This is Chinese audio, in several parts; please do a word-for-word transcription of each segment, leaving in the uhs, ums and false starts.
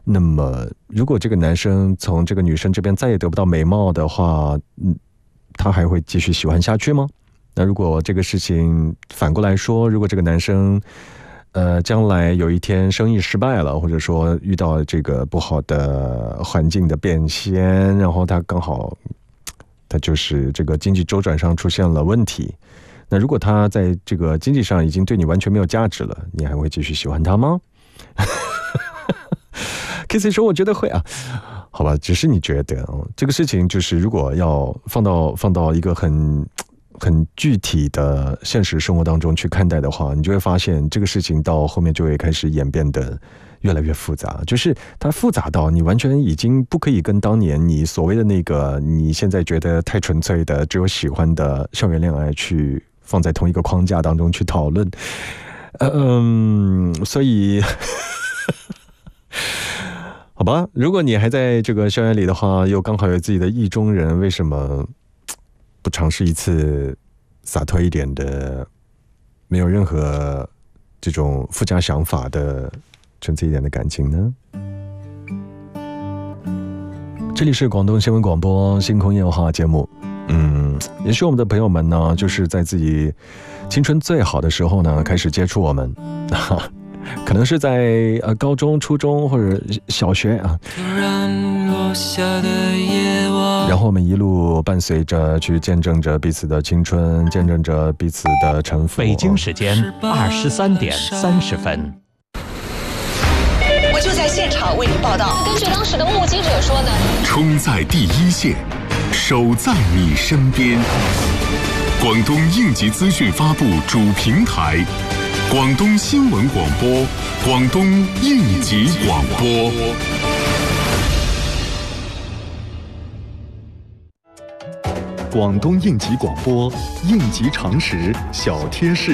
那么如果这个男生从这个女生这边再也得不到美貌的话，嗯，他还会继续喜欢下去吗？那如果这个事情反过来说，如果这个男生呃，将来有一天生意失败了，或者说遇到这个不好的环境的变迁，然后他刚好他就是这个经济周转上出现了问题，那如果他在这个经济上已经对你完全没有价值了，你还会继续喜欢他吗？Kissy 说我觉得会啊，好吧，只是你觉得、哦、这个事情就是如果要放到放到一个很很具体的现实生活当中去看待的话，你就会发现这个事情到后面就会开始演变得越来越复杂，就是它复杂到你完全已经不可以跟当年你所谓的那个你现在觉得太纯粹的只有喜欢的校园恋爱去放在同一个框架当中去讨论。嗯，所以好吧，如果你还在这个校园里的话，又刚好有自己的意中人，为什么不尝试一次洒脱一点的，没有任何这种附加想法的纯粹一点的感情呢？这里是广东新闻广播星空夜话节目。嗯，也许我们的朋友们呢，就是在自己青春最好的时候呢，开始接触我们，可能是在呃高中、初中或者小学啊。然后我们一路伴随着去见证着彼此的青春，见证着彼此的沉浮。 北京时间二十三点三十分。 我就在现场为您报道。根据当时的目击者说呢， 冲在第一线，守在你身边。广东应急资讯发布主平台，广东新闻广播，广东应急广播。广东应急广播，应急常识小贴士。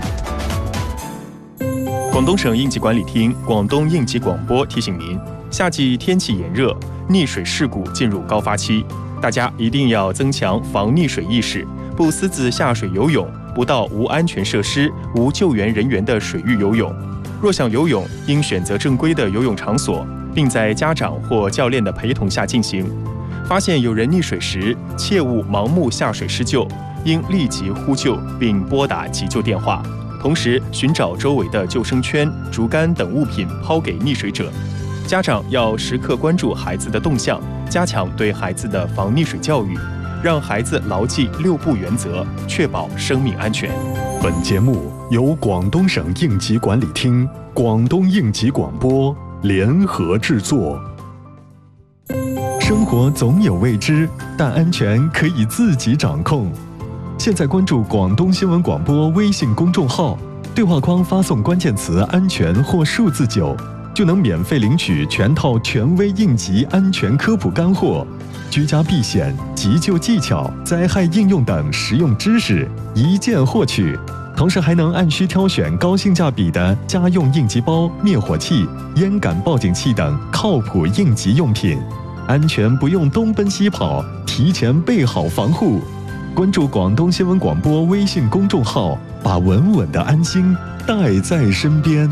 广东省应急管理厅、广东应急广播提醒您：夏季天气炎热，溺水事故进入高发期，大家一定要增强防溺水意识，不私自下水游泳，不到无安全设施、无救援人员的水域游泳。若想游泳，应选择正规的游泳场所，并在家长或教练的陪同下进行。发现有人溺水时，切勿盲目下水施救，应立即呼救并拨打急救电话，同时寻找周围的救生圈、竹竿等物品抛给溺水者。家长要时刻关注孩子的动向，加强对孩子的防溺水教育，让孩子牢记六不原则，确保生命安全。 本节目由广东省应急管理厅、广东应急广播联合制作。生活总有未知，但安全可以自己掌控。现在关注广东新闻广播微信公众号，对话框发送关键词“安全”或数字九，就能免费领取全套权威应急安全科普干货、居家避险、急救技巧、灾害应用等实用知识，一键获取。同时还能按需挑选高性价比的家用应急包、灭火器、烟感报警器等靠谱应急用品。安全不用东奔西跑，提前备好防护。关注广东新闻广播微信公众号，把稳稳的安心带在身边。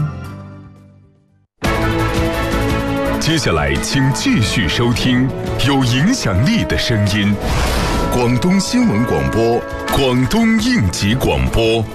接下来请继续收听有影响力的声音，广东新闻广播，广东应急广播。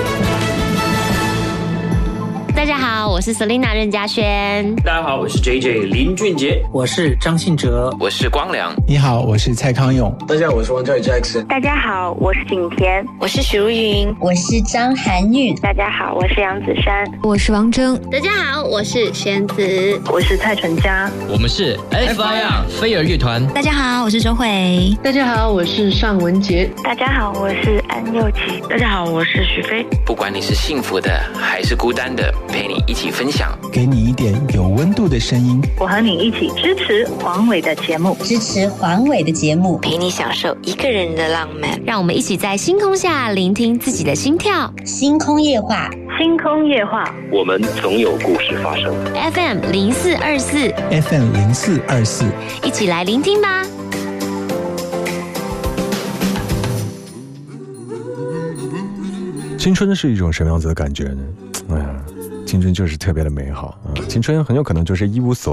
大家好，我是 Selina 任嘉萱。 大家好，我是 J J 林俊杰。 我是张信哲。 我是光良。 你好，我是蔡康永。 大家好，我是王嘉尔 Jackson。 大家好，我是景甜。 我是许茹芸。 我是张含韵。 大家好，我是杨子姗。 我是王铮。 大家好，我是玄子。 我是蔡淳佳。 我们是 F I R 飞儿乐团。 大家好，我是周蕙。 大家好，我是尚雯婕。 大家好，我是安又琪。 大家好，我是许飞。 不管你是幸福的还是孤单的，陪你一起分享， 给你一点有温度的声音。 我和你一起支持黄伟的节目， 支持黄伟的节目， 陪你享受一个人的浪漫。 让我们一起在星空下聆听自己的心跳。 星空夜话， 星空夜话， 我们总有故事发生。 F M 零四二四 ，F M 零四二四， 一起来聆听吧。 青春是一种什么样子的感觉呢？哎呀，青春就是特别的美好啊！青春很有可能就是一无所